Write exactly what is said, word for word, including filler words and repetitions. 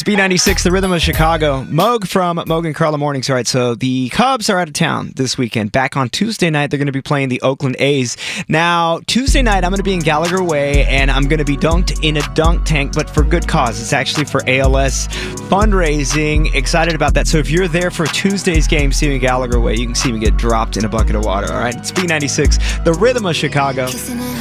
It's B ninety-six, the Rhythm of Chicago. Moog from Moog and Carla Mornings. All right, so the Cubs are out of town this weekend. Back on Tuesday night, they're going to be playing the Oakland A's. Now, Tuesday night, I'm going to be in Gallagher Way, and I'm going to be dunked in a dunk tank, but for good cause. It's actually for A L S fundraising. Excited about that. So if you're there for Tuesday's game, see me in Gallagher Way, you can see me get dropped in a bucket of water. All right, it's B ninety-six, the Rhythm of Chicago.